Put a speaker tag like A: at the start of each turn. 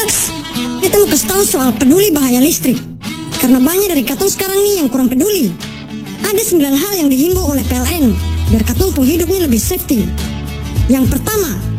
A: Eits, kita mau kasih tahu soal peduli bahaya listrik. Karena banyak dari katong sekarang nih yang kurang peduli. Ada 9 hal yang dihimbau oleh PLN biar katong tuh hidupnya lebih safety. Yang pertama,